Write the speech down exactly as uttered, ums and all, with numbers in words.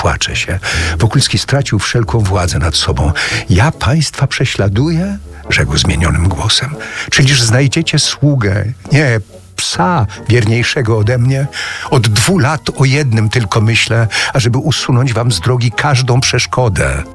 płacze się. Wokulski stracił wszelką władzę nad sobą. Ja państwa prześladuję? Rzekł zmienionym głosem. Czyliż znajdziecie sługę? Nie, psa wierniejszego ode mnie? Od dwóch lat o jednym tylko myślę, ażeby usunąć wam z drogi każdą przeszkodę.